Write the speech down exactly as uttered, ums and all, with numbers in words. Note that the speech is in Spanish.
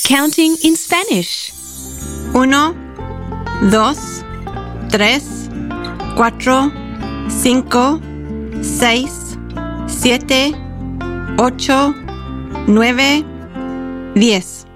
Counting in Spanish. Uno, dos, tres, cuatro, cinco, seis, siete, ocho, nueve, diez.